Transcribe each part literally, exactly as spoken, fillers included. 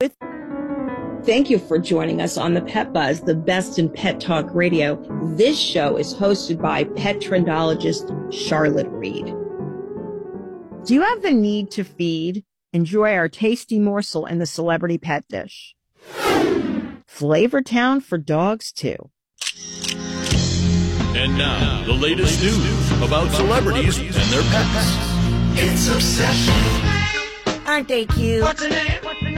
Thank you for joining us on the Pet Buzz, the best in pet talk radio. This show is hosted by pet trendologist Charlotte Reed. Do you have the need to feed? Enjoy our tasty morsel in the celebrity pet dish. Flavortown for dogs, too. And now, the latest news about celebrities and their pets. It's Obsession. Aren't they cute? What's the name? What's the name?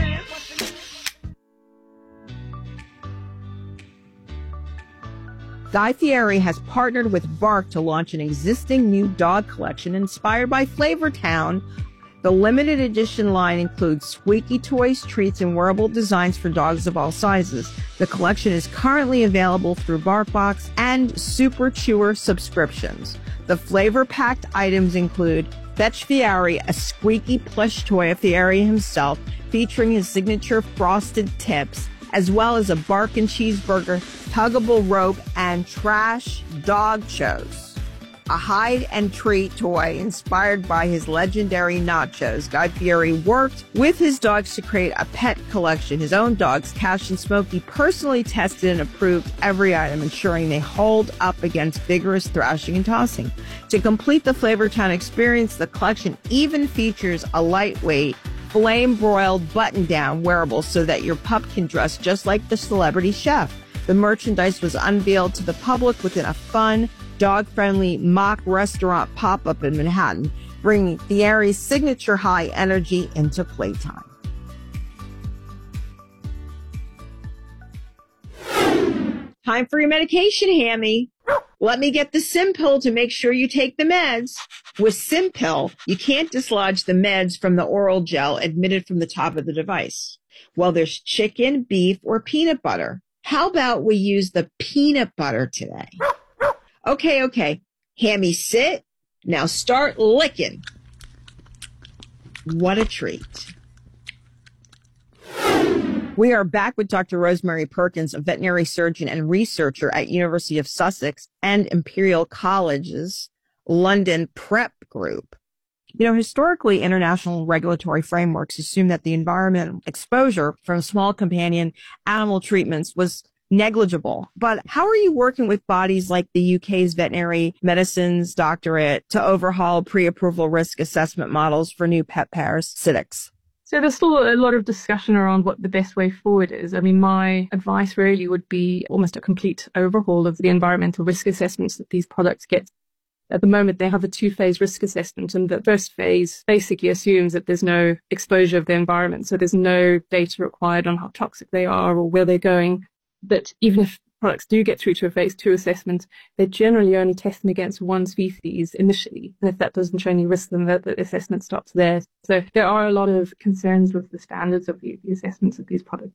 Guy Fieri has partnered with Bark to launch an existing new dog collection inspired by Flavortown. The limited edition line includes squeaky toys, treats, and wearable designs for dogs of all sizes. The collection is currently available through BarkBox and Super Chewer subscriptions. The flavor-packed items include Fetch Fieri, a squeaky plush toy of Fieri himself, featuring his signature frosted tips, as well as a Bark and Cheeseburger tuggable rope and trash dog shows. A hide and treat toy inspired by his legendary nachos. Guy Fieri worked with his dogs to create a pet collection. His own dogs, Cash and Smokey, personally tested and approved every item, ensuring they hold up against vigorous thrashing and tossing. To complete the Flavortown experience, the collection even features a lightweight, flame-broiled button-down wearable so that your pup can dress just like the celebrity chef. The merchandise was unveiled to the public within a fun, dog-friendly mock restaurant pop-up in Manhattan, bringing Fieri's signature high energy into playtime. Time for your medication, Hammy. Let me get the Simpill to make sure you take the meds. With Simpill, you can't dislodge the meds from the oral gel admitted from the top of the device. Well, there's chicken, beef, or peanut butter. How about we use the peanut butter today? Okay, okay. Hammy, sit. Now start licking. What a treat. We are back with Doctor Rosemary Perkins, a veterinary surgeon and researcher at University of Sussex and Imperial College's London PrEP group. You know, historically, international regulatory frameworks assume that the environmental exposure from small companion animal treatments was negligible. But how are you working with bodies like the U K's Veterinary Medicines Doctorate to overhaul pre-approval risk assessment models for new pet parasitics? So there's still a lot of discussion around what the best way forward is. I mean, my advice really would be almost a complete overhaul of the environmental risk assessments that these products get. At the moment, they have a two-phase risk assessment, and the first phase basically assumes that there's no exposure of the environment. So there's no data required on how toxic they are or where they're going. That even if products do get through to a phase two assessment, they generally only test them against one species initially. And if that doesn't show any risk, then the, the assessment stops there. So there are a lot of concerns with the standards of the, the assessments of these products.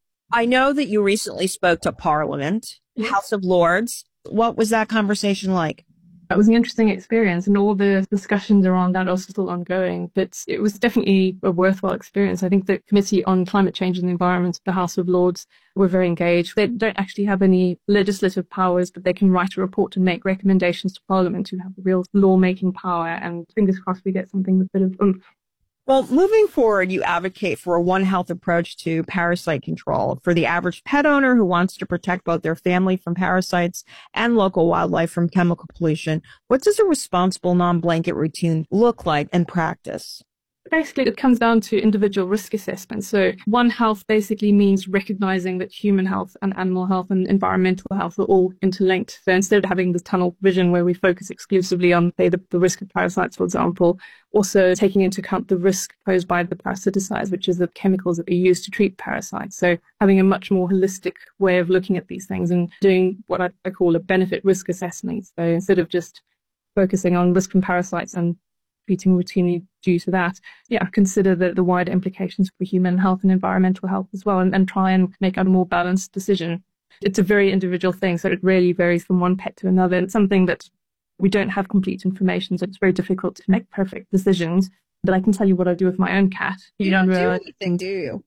I know that you recently spoke to Parliament, yes. House of Lords. What was that conversation like? It was an interesting experience, and all the discussions around that are still ongoing, but it was definitely a worthwhile experience. I think the Committee on Climate Change and the Environment, the House of Lords, were very engaged. They don't actually have any legislative powers, but they can write a report and make recommendations to Parliament who have real lawmaking power, and fingers crossed we get something with a bit of oomph. Well, moving forward, you advocate for a One Health approach to parasite control for the average pet owner who wants to protect both their family from parasites and local wildlife from chemical pollution. What does a responsible non-blanket routine look like in practice? Basically, it comes down to individual risk assessment. So One Health basically means recognizing that human health and animal health and environmental health are all interlinked. So instead of having this tunnel vision where we focus exclusively on, say, the, the risk of parasites, for example, also taking into account the risk posed by the parasiticides, which is the chemicals that are used to treat parasites. So having a much more holistic way of looking at these things and doing what I, I call a benefit risk assessment. So instead of just focusing on risk from parasites and treating routinely due to that, yeah, consider the, the wider implications for human health and environmental health as well, and, and try and make a more balanced decision. It's a very individual thing, so it really varies from one pet to another. And it's something that we don't have complete information, so it's very difficult to make perfect decisions. But I can tell you what I do with my own cat. You, you don't do realize. anything, do you?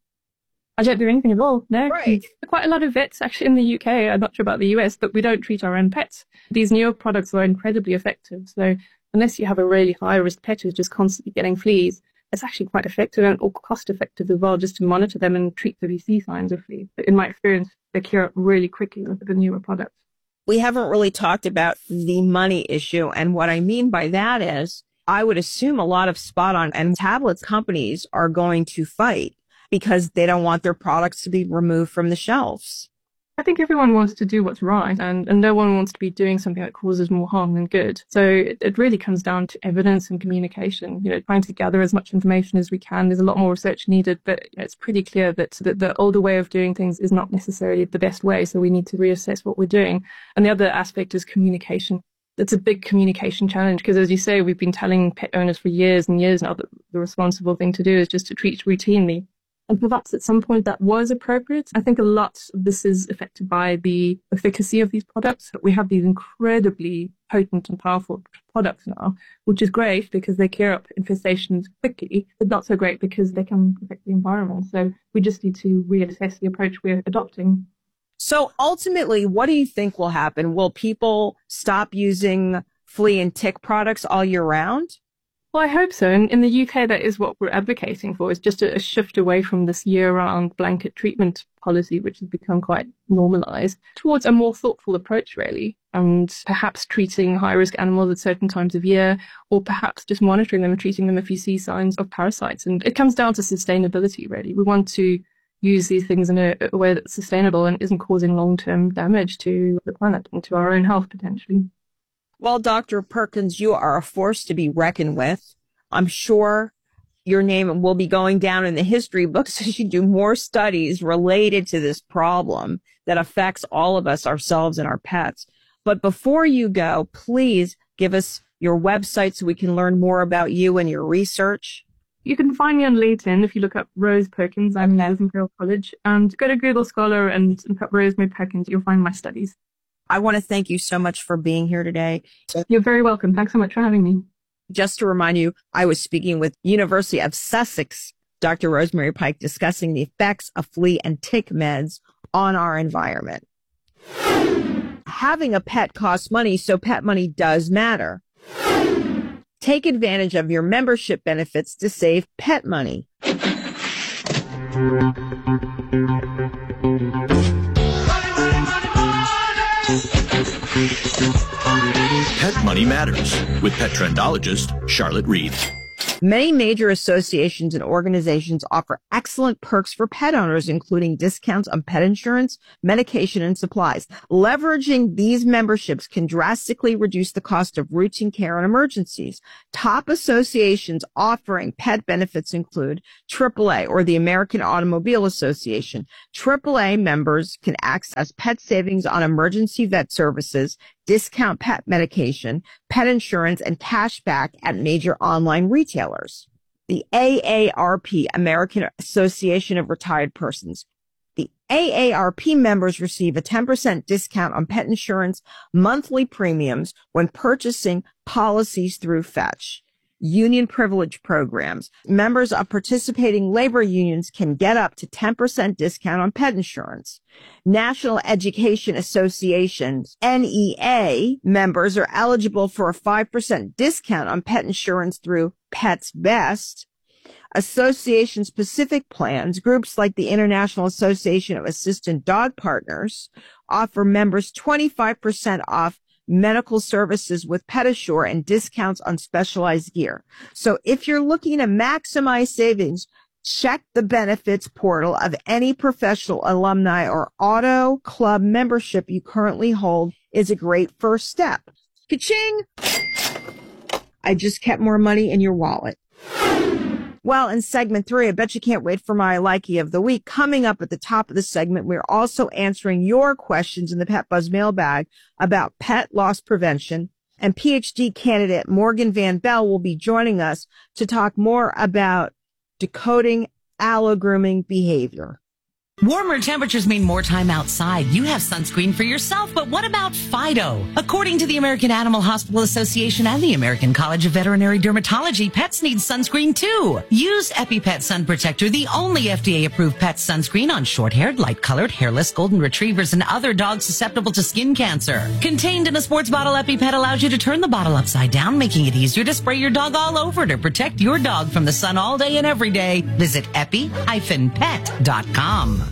I don't do anything at all, no. Right. Quite a lot of vets, actually, in the U K, I'm not sure about the U S, but we don't treat our own pets. These newer products are incredibly effective, so unless you have a really high-risk pet who's just constantly getting fleas, it's actually quite effective and cost effective as well, just to monitor them and treat the V C signs of flea. But in my experience, they cure up really quickly with the newer products. We haven't really talked about the money issue. And what I mean by that is I would assume a lot of spot on and tablets companies are going to fight because they don't want their products to be removed from the shelves. I think everyone wants to do what's right, and, and no one wants to be doing something that causes more harm than good. So it, it really comes down to evidence and communication, you know, trying to gather as much information as we can. There's a lot more research needed, but you know, it's pretty clear that, that the older way of doing things is not necessarily the best way. So we need to reassess what we're doing. And the other aspect is communication. It's a big communication challenge because, as you say, we've been telling pet owners for years and years now that the responsible thing to do is just to treat routinely. And perhaps at some point that was appropriate. I think a lot of this is affected by the efficacy of these products. We have these incredibly potent and powerful products now, which is great because they clear up infestations quickly, but not so great because they can affect the environment. So we just need to reassess the approach we're adopting. So ultimately, what do you think will happen? Will people stop using flea and tick products all year round? Well, I hope so. And in the U K, that is what we're advocating for, is just a, a shift away from this year-round blanket treatment policy, which has become quite normalized, towards a more thoughtful approach, really, and perhaps treating high-risk animals at certain times of year, or perhaps just monitoring them and treating them if you see signs of parasites. And it comes down to sustainability, really. We want to use these things in a, a way that's sustainable and isn't causing long-term damage to the planet and to our own health, potentially. Well, Doctor Perkins, you are a force to be reckoned with. I'm sure your name will be going down in the history books as you do more studies related to this problem that affects all of us, ourselves and our pets. But before you go, please give us your website so we can learn more about you and your research. You can find me on LinkedIn if you look up Rose Perkins. I'm at Imperial College. And go to Google Scholar and look up Rosemary Perkins. You'll find my studies. I want to thank you so much for being here today. You're very welcome. Thanks so much for having me. Just to remind you, I was speaking with University of Sussex, Doctor Rosemary Pike, discussing the effects of flea and tick meds on our environment. Having a pet costs money, so pet money does matter. Take advantage of your membership benefits to save pet money. Pet Money Matters with pet trendologist Charlotte Reed. Many major associations and organizations offer excellent perks for pet owners, including discounts on pet insurance, medication, and supplies. Leveraging these memberships can drastically reduce the cost of routine care and emergencies. Top associations offering pet benefits include triple A, or the American Automobile Association. triple A members can access pet savings on emergency vet services, discount pet medication, pet insurance, and cash back at major online retailers. The A A R P, American Association of Retired Persons. The A A R P members receive a ten percent discount on pet insurance monthly premiums when purchasing policies through Fetch. Union privilege programs. Members of participating labor unions can get up to ten percent discount on pet insurance. National Education Association's N E A members are eligible for a five percent discount on pet insurance through Pets Best. Association-specific plans, groups like the International Association of Assistant Dog Partners, offer members twenty-five percent off medical services with PetAssure and discounts on specialized gear. So if you're looking to maximize savings, check the benefits portal of any professional, alumni, or auto club membership you currently hold is a great first step. Ka-ching! I just kept more money in your wallet. Well, in segment three, I bet you can't wait for my likey of the week. Coming up at the top of the segment, we're also answering your questions in the Pet Buzz mailbag about pet loss prevention. And P H D candidate Morgan Van Bell will be joining us to talk more about decoding allo-grooming behavior. Warmer temperatures mean more time outside. You have sunscreen for yourself, but what about Fido? According to the American Animal Hospital Association and the American College of Veterinary Dermatology, pets need sunscreen too. Use EpiPet Sun Protector, the only F D A-approved pet sunscreen on short-haired, light-colored, hairless golden retrievers and other dogs susceptible to skin cancer. Contained in a sports bottle, EpiPet allows you to turn the bottle upside down, making it easier to spray your dog all over to protect your dog from the sun all day and every day. Visit epi dash pet dot com.